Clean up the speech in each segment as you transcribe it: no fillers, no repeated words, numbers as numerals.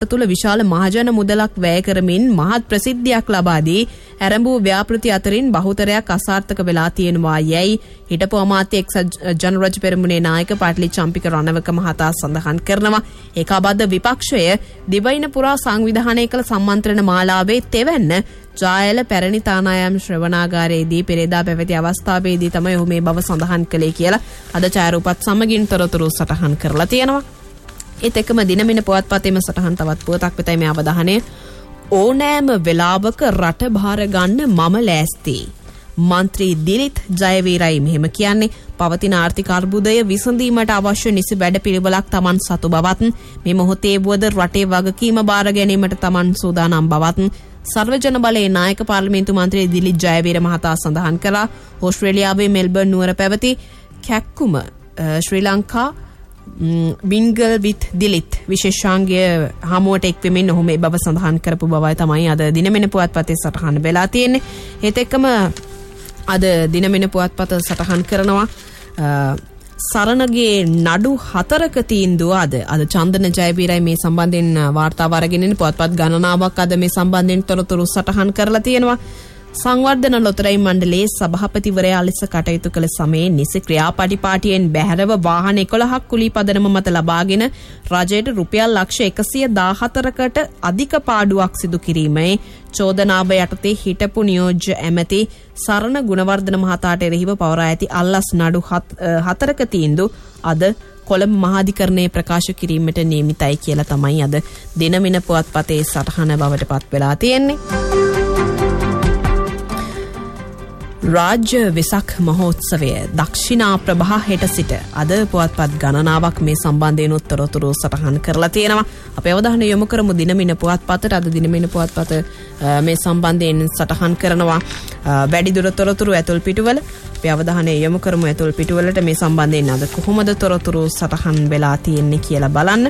තුළ විශාල මහජන මුදලක් වැය කරමින් මහත් ප්‍රසිද්ධියක් ලබා දී ආරම්භ ව්‍යාපෘති අතරින් බහුතරයක් අසාර්ථක වෙලා තියෙනවා යයි හිටපු අමාත්‍ය එක්සත් ජනරජ පෙරමුණේ නායක පාටලි චම්පික රණවක මහතා සඳහන් කරනවා. ඒකාබද්ධ විපක්ෂය දිවයින පුරා සංවිධානය කළ සම්මන්ත්‍රණ මාලාවේ තෙවැන්න ජායල පැරණි තානායම් ශ්‍රවණාගාරයේදී පෙරේදා පැවති අවස්ථාවේදී තමයි ඔහු මේ බව සඳහන් කළේ කියලා අද ඡායාරූපත් සමගින් තොරතුරු සටහන් කරලා තියෙනවා. ඒත් එක්කම දිනමින පුවත්පතේම සටහන් තවත් පුවතක් වෙතයි මේ අවධානය. ඕනෑම වෙලාවක රට භාර ගන්න මම ලෑස්ති. මන්ත්‍රී දිලිත් ජයවීරයි මෙහෙම කියන්නේ. පවතින ආර්ථික අර්බුදය විසඳීමට අවශ්‍ය නිසි වැඩපිළිවෙලක් Taman සතු බවත් මේ මොහොතේ වුවද රටේ වගකීම බාර ගැනීමට Taman සූදානම් බවත් සර්වජන බලයේ නායක පාර්ලිමේන්තු මන්ත්‍රී දිලිත් ජයවීර මහතා සඳහන් කළා. ඕස්ට්‍රේලියාවේ මෙල්බර්න් නුවර පැවති කැක්කුම ශ්‍රී ලංකා බින්ගල් විත් දිලිත් විශේෂාංගය හමුවට එක්වෙමින් ඔහු මේ බව සඳහන් කරපු බවයි තමයි අද දිනමින පුවත්පතේ සටහන් වෙලා තියෙන්නේ. ඒත් එක්කම අද දිනමින පුවත්පත සටහන් කරනවා සරණගේ නඩු 4ක තීන්දුව අද චන්දන ජයවීරයි මේ සම්බන්ධයෙන් වාර්තාව අරගෙන ඉන්නේ. පුවත්පත් ගණනාවක් අද මේ සම්බන්ධයෙන් තොරතුරු සටහන් කරලා තියෙනවා. සංවර්ධන ලොතරැයි මණ්ඩලයේ සභාපතිවරයා ලෙස කටයුතු කළ සමයේ නිසි ක්‍රියාපටිපාටියෙන් බැහැරව වාහන 11ක් කුලී පදනම මත ලබාගෙන රජයට රුපියල් ලක්ෂ 114කට අධික පාඩුවක් සිදු කිරීමේ චෝදනාව යටතේ හිටපු නියෝජ්‍ය ඇමති සරණ ගුණවර්ධන මහතාට එරෙහිව පවරා ඇති අල්ලස් නඩු 4ක තීන්දුව අද කොළඹ මහාධිකරණයේ ප්‍රකාශ කිරීමට නියමිතයි කියලා තමයි අද දිනමින පුවත්පතේ සටහන බවට පත් වෙලා තියෙන්නේ. රාජ්‍ය වෙසක් මහෝත්සවය දක්ෂිනා ප්‍රභා හෙට සිට අද පුවත්පත් ගණනාවක් මේ සම්බන්ධයෙන් උත්තරතුරු සටහන් කරලා තියෙනවා. අපේ අවධානය යොමු කරමු දිනමින පුවත්පතට. අද දිනමින පුවත්පත මේ සම්බන්ධයෙන් සටහන් කරනවා වැඩිදුර තොරතුරු ඇතුල් පිටුවල. අපේ අවධානය යොමු කරමු ඇතුල් පිටුවලට මේ සම්බන්ධයෙන් අද කොහොමද තොරතුරු සටහන් වෙලා තියෙන්නේ කියලා බලන්න.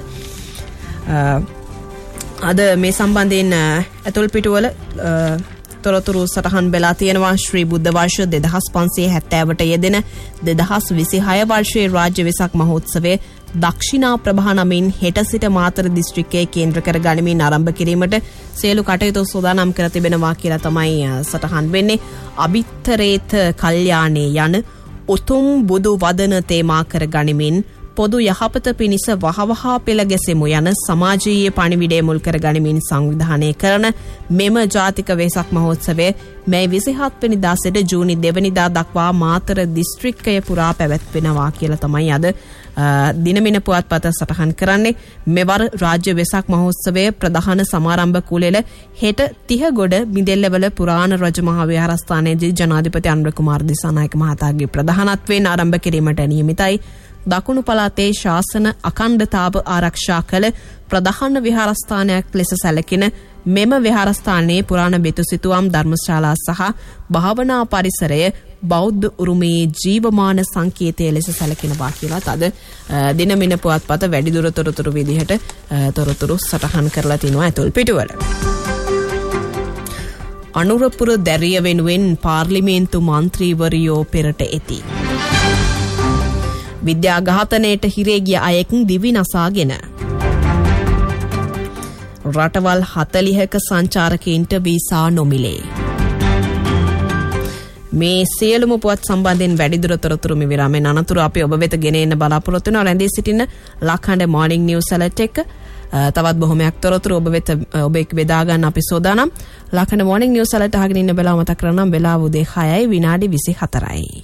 අද මේ සම්බන්ධයෙන් ඇතුල් පිටුවල තොරතුරු සටහන් වෙලා තියෙනවා. ශ්‍රී බුද්ධ වර්ෂ 2570ට යෙදෙන 2026 වර්ෂයේ රාජ්‍ය වෙසක් මහෝත්සවයේ දක්ෂිනා ප්‍රභා නමින් හෙට සිට මාතර දිස්ත්‍රික්කයේ කේන්ද්‍ර කර ගනිමින් ආරම්භ කිරීමට සියලු කටයුතු සූදානම් කර තිබෙනවා කියලා තමයි සටහන් වෙන්නේ. අභිත්තරේත කල්යාණේ යන උතුම් බුදු වදන තේමා කර ගනිමින් පොදු යහපත පිණිස වහවහා පෙළ ගැසෙමු යන සමාජීය පණිවිඩය මුල් කර ගනිමින් සංවිධානය කරන මෙම ජාතික වෙසක් මහෝත්සවය මේ 27 වෙනිදා සිට ජූනි 2 වෙනිදා දක්වා මාතර දිස්ත්‍රික්කය පුරා පැවැත්වෙනවා කියලා තමයි අද දිනමින පුවත්පත සටහන් කරන්නේ. මෙවර රාජ්‍ය වෙසක් මහෝත්සවයේ ප්‍රධාන සමාරම්භ කුලෙල හෙට තිහගොඩ මිදෙල්ලවල පුරාණ රජ මහා විහාරස්ථානයේදී ජනාධිපති අනුර කුමාර දිසානායක මහතාගේ ප්‍රධානත්වයෙන් ආරම්භ කිරීමට නියමිතයි. දකුණු පළාතේ ශාසන අඛණ්ඩතාව ආරක්ෂා කළ ප්‍රධාන විහාරස්ථානයක් ලෙස සැලකෙන මෙම විහාරස්ථානයේ පුරාණ බෙතුසිතුවම් ධර්මශාලා සහ භාවනා පරිසරය බෞද්ධ උරුමයේ ජීවමාන සංකේතය ලෙස සැලකෙනවා කියලා අද දිනමින පුවත්පත වැඩිදුර තොරතුරු විදිහට තොරතුරු සටහන් කරලා තිනවා ඇතුල් පිටුවල. අනුරපුර දැරිය වෙනුවෙන් පාර්ලිමේන්තු මන්ත්‍රීවරයෝ පෙරට එති. විද්‍යා ඝාතනයට හිරේ ගිය අයෙක් දිවි නසාගෙන. රටවල් 40ක සංචාරකයින්ට වීසා නොමිලේ. මේ සියලුම පුවත් සම්බන්ධයෙන් වැඩිදුර තොරතුරු මේ විරාමයෙන් අනතුරු අපි ඔබ වෙත ගෙන එන්න බලාපොරොත්තු වෙනවා. රැඳී සිටින ලක්හඬ මොර්නිං නිවුස් ඇලර්ට් එක තවත් බොහොමයක් තොරතුරු ඔබ වෙත ඔබ එක්ක බෙදා ගන්න අපි සෝදානම්. ලක්හඬ මොර්නිං නිවුස් ඇලර්ට් අහගෙන ඉන්න බලාව මතක් කරනම් වෙලාව උදේ 6යි විනාඩි 24යි.